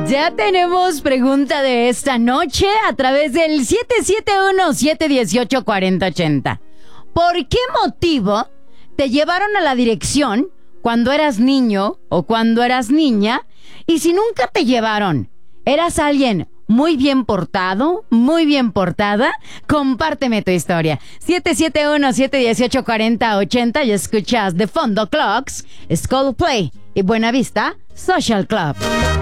Ya tenemos pregunta de esta noche a través del 771-718-4080. ¿Por qué motivo te llevaron a la dirección cuando eras niño o cuando eras niña? Y si nunca te llevaron, ¿eras alguien muy bien portado, muy bien portada? Compárteme tu historia. 771-718-4080 y escuchas de fondo Clocks, Coldplay y Buena Vista Social Club.